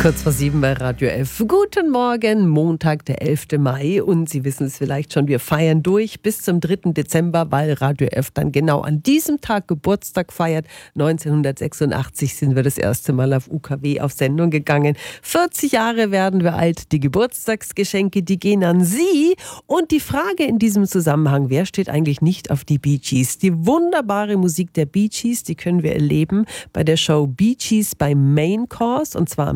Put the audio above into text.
Kurz vor 7 bei Radio F. Guten Morgen, Montag, der 11. Mai. Und Sie wissen es vielleicht schon, wir feiern durch bis zum 3. Dezember, weil Radio F dann genau an diesem Tag Geburtstag feiert. 1986 sind wir das erste Mal auf UKW auf Sendung gegangen. 40 Jahre werden wir alt. Die Geburtstagsgeschenke, die gehen an Sie. Und die Frage in diesem Zusammenhang, wer steht eigentlich nicht auf die Bee Gees? Die wunderbare Musik der Bee Gees, die können wir erleben bei der Show Bee Gees beim Main Course. Und zwar am